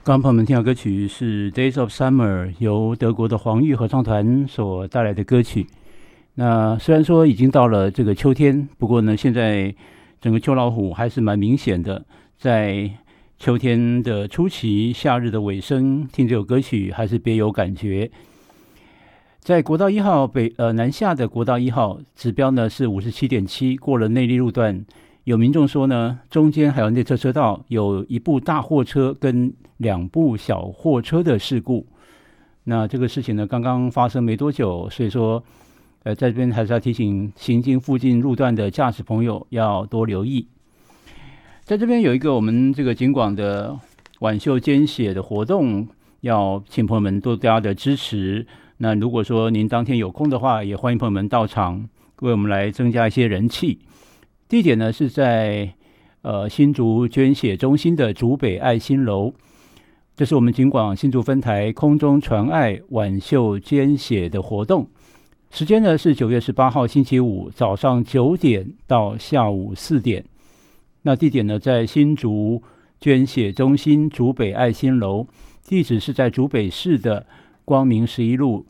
刚刚朋友们听到歌曲是《Days of Summer》，由德国的黄玉合唱团所带来的歌曲。那虽然说已经到了这个秋天，不过呢，现在整个秋老虎还是蛮明显的，在秋天的初期、夏日的尾声，听这首歌曲还是别有感觉。在国道1号南下的国道1号指标呢是 57.7， 过了内壢路段。有民众说呢，中间还有内侧车道有一部大货车跟2部小货车的事故。那这个事情呢，刚刚发生没多久，所以说，在这边还是要提醒行经附近路段的驾驶朋友要多留意。在这边有一个我们这个警广的挽袖捐血的活动，要请朋友们多加的支持。那如果说您当天有空的话，也欢迎朋友们到场，为我们来增加一些人气。地点呢是在新竹捐血中心的竹北爱心楼，这是我们警广新竹分台空中传爱挽袖捐血的活动，时间呢是9月18号星期五早上9点到下午4点。那地点呢在新竹捐血中心竹北爱心楼，地址是在竹北市的光明11路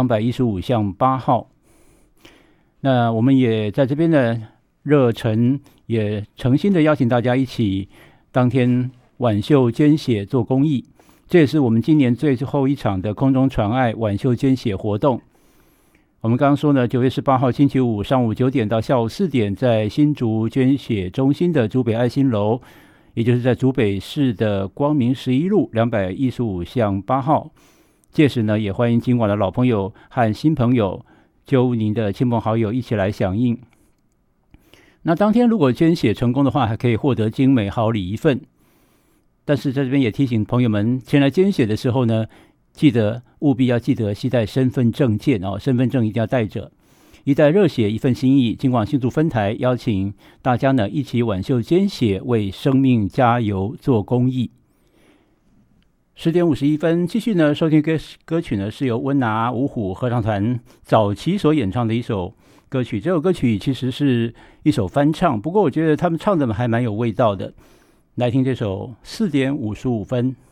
215巷8号。那我们也在这边呢热忱也诚心的邀请大家一起当天挽袖捐血做公益，这也是我们今年最后一场的空中传爱挽袖捐血活动。我们刚刚说呢，9月18号星期五上午9点到下午4点，在新竹捐血中心的竹北爱心楼，也就是在竹北市的光明11路215巷8号。届时呢，也欢迎警广的老朋友和新朋友揪您的亲朋好友一起来响应。那当天如果捐血成功的话，还可以获得精美好礼1份。但是在这边也提醒朋友们，前来捐血的时候呢，务必要记得携带身份证件哦，身份证一定要带着。一袋热血，一份心意。警广新竹分台邀请大家呢一起挽袖捐血，为生命加油，做公益。10点51分，继续呢收听歌曲呢，是由温拿五虎合唱团早期所演唱的一首歌曲。这首歌曲其实是一首翻唱，不过我觉得他们唱的还蛮有味道的。来听这首4点55分。